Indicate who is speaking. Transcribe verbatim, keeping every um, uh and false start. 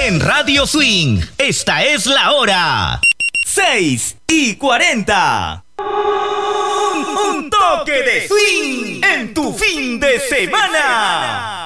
Speaker 1: En Radio Swing, esta es la hora.
Speaker 2: seis y cuarenta. Un, un toque de swing en tu fin de semana.